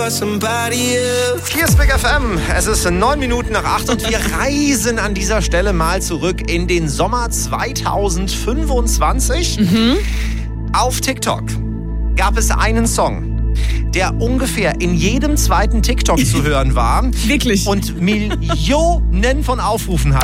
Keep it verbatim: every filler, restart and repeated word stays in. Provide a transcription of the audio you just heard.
Hier ist Big F M. Es ist neun Minuten nach acht und wir reisen an dieser Stelle mal zurück in den Sommer zweitausendfünfundzwanzig. Mhm. Auf TikTok gab es einen Song, der ungefähr in jedem zweiten TikTok zu hören war. Wirklich? Und Millionen von Aufrufen hat.